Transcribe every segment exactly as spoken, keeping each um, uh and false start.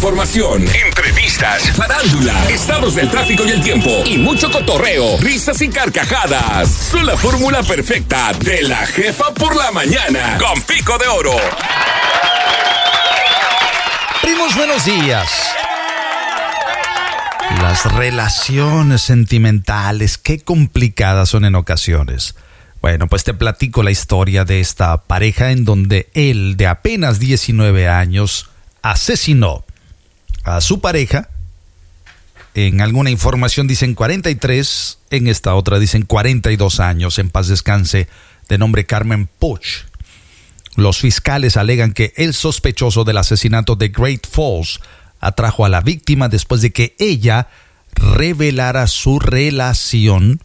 información, entrevistas, farándula, estados del tráfico y el tiempo y mucho cotorreo, risas y carcajadas. Son la fórmula perfecta de la jefa por la mañana con Pico de Oro. Primos, buenos días. Las relaciones sentimentales, qué complicadas son en ocasiones. Bueno, pues te platico la historia de esta pareja en donde él, de apenas diecinueve años, asesinó a su pareja. En alguna información dicen cuarenta y tres, en esta otra dicen cuarenta y dos años, en paz descanse, de nombre Carmen Puch. Los fiscales alegan que el sospechoso del asesinato de Great Falls atrajo a la víctima después de que ella revelara su relación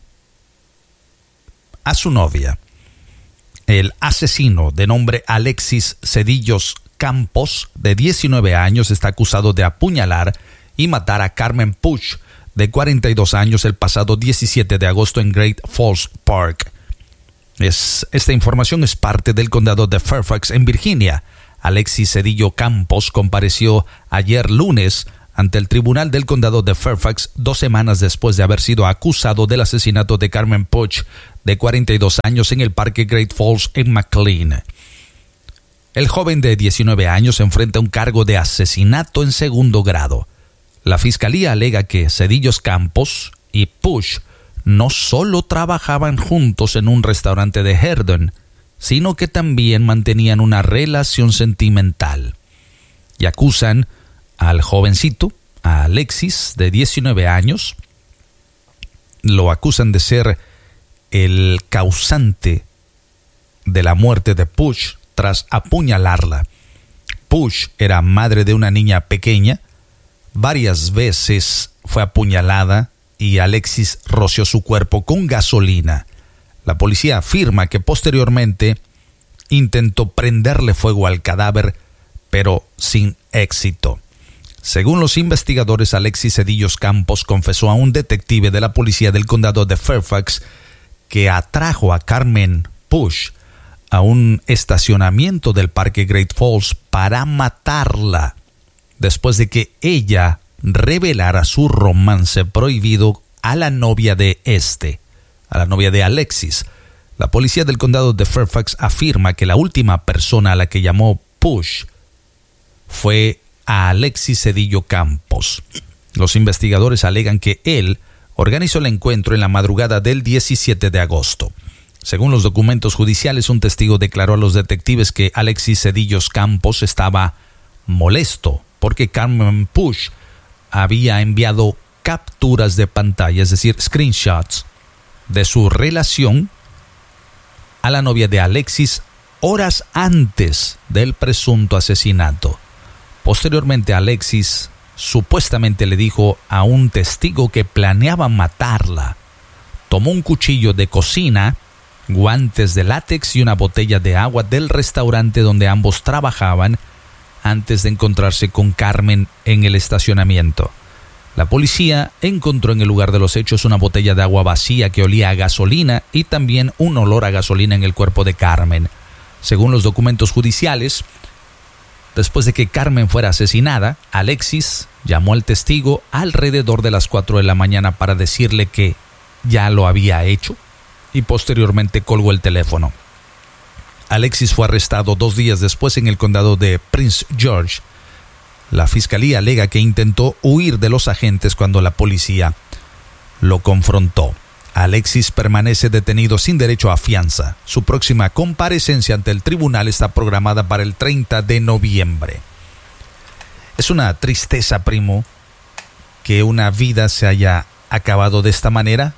a su novia. El asesino, de nombre Alexis Cedillos Campos, de diecinueve años, está acusado de apuñalar y matar a Carmen Puch, de cuarenta y dos años, el pasado diecisiete de agosto en Great Falls Park. Es, esta información es parte del condado de Fairfax, en Virginia. Alexis Cedillo Campos compareció ayer lunes ante el tribunal del condado de Fairfax dos semanas después de haber sido acusado del asesinato de Carmen Puch, de cuarenta y dos años, en el parque Great Falls en McLean. El joven de diecinueve años enfrenta un cargo de asesinato en segundo grado. La fiscalía alega que Cedillos Campos y Puch no solo trabajaban juntos en un restaurante de Herndon, sino que también mantenían una relación sentimental. Y acusan al jovencito, a Alexis, de diecinueve años, lo acusan de ser el causante de la muerte de Puch tras apuñalarla. Puch era madre de una niña pequeña, varias veces fue apuñalada y Alexis roció su cuerpo con gasolina. La policía afirma que posteriormente intentó prenderle fuego al cadáver, pero sin éxito. Según los investigadores, Alexis Cedillos Campos confesó a un detective de la policía del condado de Fairfax que atrajo a Carmen Puch a un estacionamiento del parque Great Falls para matarla, después de que ella revelara su romance prohibido a la novia de este, a la novia de Alexis. La policía del condado de Fairfax afirma que la última persona a la que llamó Puch fue a Alexis Cedillo Campos. Los investigadores alegan que él organizó el encuentro en la madrugada del diecisiete de agosto. Según los documentos judiciales, un testigo declaró a los detectives que Alexis Cedillos Campos estaba molesto porque Carmen Puch había enviado capturas de pantalla, es decir, screenshots, de su relación a la novia de Alexis horas antes del presunto asesinato. Posteriormente, Alexis supuestamente le dijo a un testigo que planeaba matarla. Tomó un cuchillo de cocina, guantes de látex y una botella de agua del restaurante donde ambos trabajaban antes de encontrarse con Carmen en el estacionamiento. La policía encontró en el lugar de los hechos una botella de agua vacía que olía a gasolina y también un olor a gasolina en el cuerpo de Carmen. Según los documentos judiciales, después de que Carmen fuera asesinada, Alexis llamó al testigo alrededor de las cuatro de la mañana para decirle que ya lo había hecho y posteriormente colgó el teléfono. Alexis fue arrestado dos días después en el condado de Prince George. La fiscalía alega que intentó huir de los agentes cuando la policía lo confrontó. Alexis permanece detenido sin derecho a fianza. Su próxima comparecencia ante el tribunal está programada para el treinta de noviembre. Es una tristeza, primo, que una vida se haya acabado de esta manera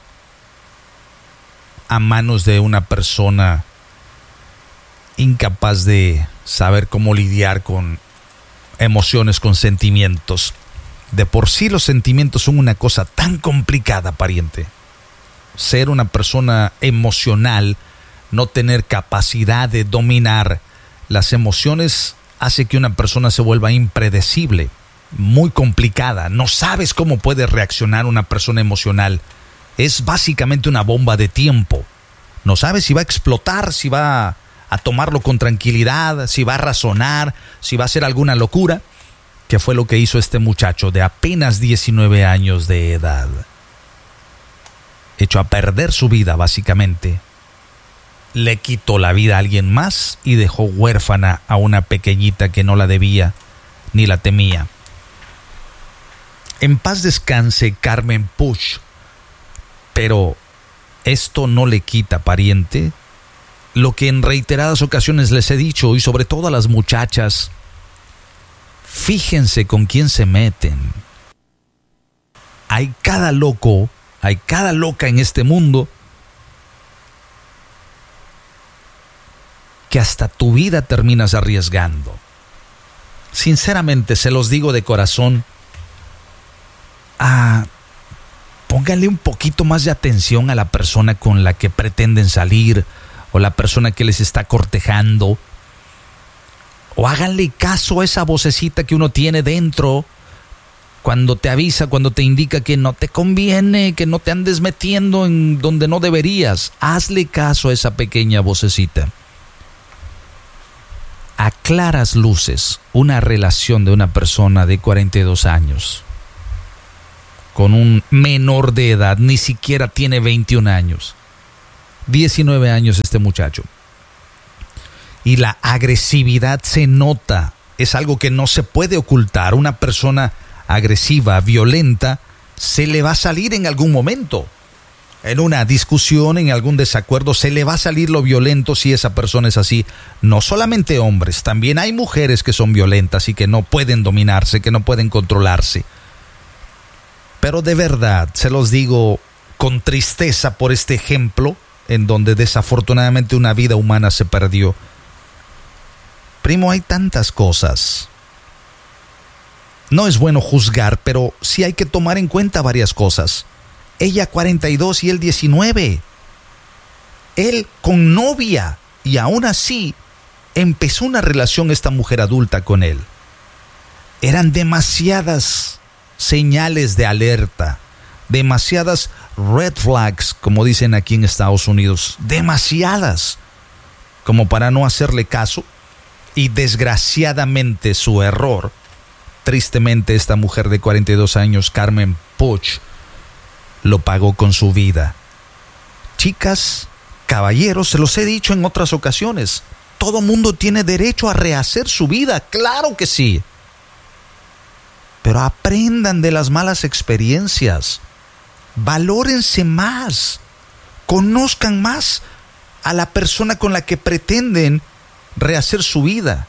a manos de una persona incapaz de saber cómo lidiar con emociones, con sentimientos. De por sí los sentimientos son una cosa tan complicada, pariente. Ser una persona emocional, no tener capacidad de dominar las emociones, hace que una persona se vuelva impredecible, muy complicada. No sabes cómo puede reaccionar una persona emocional. Es básicamente una bomba de tiempo. No sabes si va a explotar, si va a tomarlo con tranquilidad, si va a razonar, si va a hacer alguna locura. ¿Qué fue lo que hizo este muchacho de apenas diecinueve años de edad? Echó a perder su vida, básicamente. Le quitó la vida a alguien más y dejó huérfana a una pequeñita que no la debía ni la temía. En paz descanse Carmen Puig, pero esto no le quita, pariente, lo que en reiteradas ocasiones les he dicho, y sobre todo a las muchachas: fíjense con quién se meten. Hay cada loco, hay cada loca en este mundo que hasta tu vida terminas arriesgando. Sinceramente, se los digo de corazón, ah, pónganle un poquito más de atención a la persona con la que pretenden salir, o la persona que les está cortejando, o háganle caso a esa vocecita que uno tiene dentro cuando te avisa, cuando te indica que no te conviene, que no te andes metiendo en donde no deberías. Hazle caso a esa pequeña vocecita. A claras luces, una relación de una persona de cuarenta y dos años con un menor de edad, ni siquiera tiene veintiún años, diecinueve años este muchacho, y la agresividad se nota, es algo que no se puede ocultar. Una persona agresiva, violenta, se le va a salir en algún momento. En una discusión, en algún desacuerdo, se le va a salir lo violento si esa persona es así. No solamente hombres, también hay mujeres que son violentas y que no pueden dominarse, que no pueden controlarse. Pero de verdad, se los digo con tristeza por este ejemplo, en donde desafortunadamente una vida humana se perdió. Primo, hay tantas cosas. No es bueno juzgar, pero sí hay que tomar en cuenta varias cosas. Ella cuarenta y dos y él diecinueve. Él con novia, y aún así empezó una relación esta mujer adulta con él. Eran demasiadas señales de alerta, demasiadas red flags, como dicen aquí en Estados Unidos, demasiadas como para no hacerle caso. Y desgraciadamente su error, tristemente esta mujer de cuarenta y dos años, Carmen Puig, lo pagó con su vida. Chicas, caballeros, se los he dicho en otras ocasiones, todo mundo tiene derecho a rehacer su vida, claro que sí. Pero aprendan de las malas experiencias, valórense más, conozcan más a la persona con la que pretenden rehacer su vida.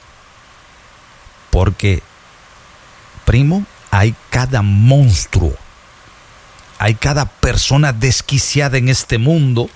Porque, primo, hay cada monstruo, hay cada persona desquiciada en este mundo,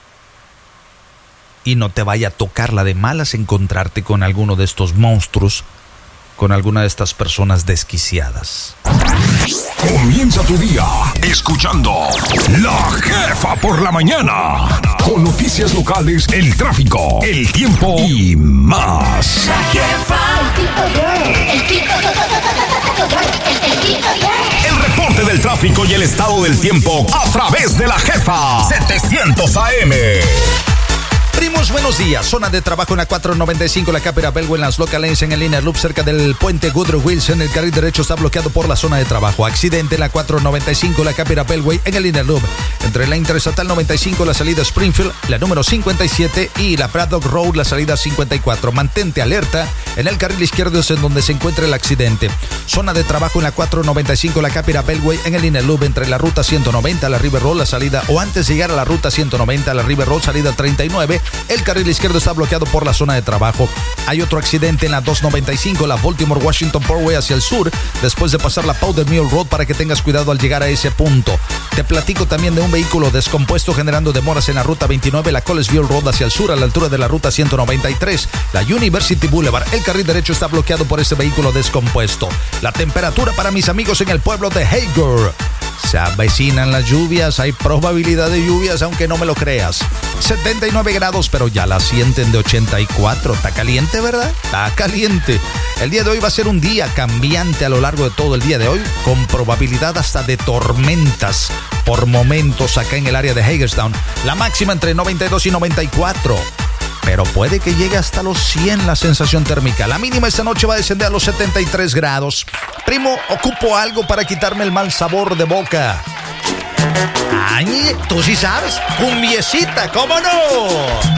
y no te vaya a tocar la de malas encontrarte con alguno de estos monstruos, con alguna de estas personas desquiciadas. Comienza tu día escuchando La Jefa por la mañana, con noticias locales, el tráfico, el tiempo y más. La Jefa. El tipo, el tipo, El reporte del tráfico y el estado del tiempo a través de La Jefa setecientos A M. Primos, buenos días. Zona de trabajo en la cuatro noventa y cinco, la Capira Belway, en las Local Lanes, en el Inner Loop, cerca del puente Woodrow Wilson. El carril derecho está bloqueado por la zona de trabajo. Accidente en la cuatro noventa y cinco, la Capira Belway, en el Inner Loop, entre la Interestatal noventa y cinco, la salida Springfield, la número cincuenta y siete, y la Braddock Road, la salida cincuenta y cuatro. Mantente alerta. En el carril izquierdo es en donde se encuentra el accidente. Zona de trabajo en la cuatro noventa y cinco, la Capira Belway, en el Inner Loop, entre la ruta ciento noventa, la River Road, la salida, o antes de llegar a la ruta ciento noventa, la River Road, salida treinta y nueve. El carril izquierdo está bloqueado por la zona de trabajo. Hay otro accidente en la dos noventa y cinco, la Baltimore Washington Parkway hacia el sur, después de pasar la Powder Mill Road, para que tengas cuidado al llegar a ese punto. Te platico también de un vehículo descompuesto generando demoras en la ruta veintinueve, la Collegeville Road hacia el sur, a la altura de la ruta ciento noventa y tres, la University Boulevard. El carril derecho está bloqueado por ese vehículo descompuesto. La temperatura para mis amigos en el pueblo de Hager: se avecinan las lluvias, hay probabilidad de lluvias, aunque no me lo creas. setenta y nueve grados, pero ya la sienten de ochenta y cuatro. Está caliente, ¿verdad? Está caliente. El día de hoy va a ser un día cambiante a lo largo de todo el día de hoy, con probabilidad hasta de tormentas por momentos acá en el área de Hagerstown. La máxima entre noventa y dos y noventa y cuatro. pero puede que llegue hasta los cien la sensación térmica. La mínima esta noche va a descender a los setenta y tres grados. Primo, ocupo algo para quitarme el mal sabor de boca. Ay, tú sí sabes, cumbiecita, ¿cómo no?